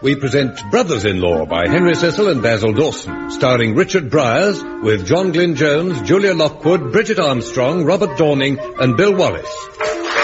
we present Brothers-in-Law by Henry Cecil and Basil Dawson, starring Richard Bryars with John Glyn Jones, Julia Lockwood, Bridget Armstrong, Robert Dorning and Bill Wallace.